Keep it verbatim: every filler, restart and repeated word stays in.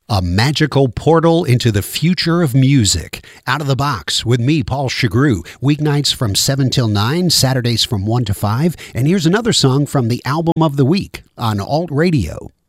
A magical portal into the future of music. Out of the Box with me, Paul Chagru. Weeknights from seven till nine, Saturdays from one to five. And here's another song from the album of the week on Alt Radio.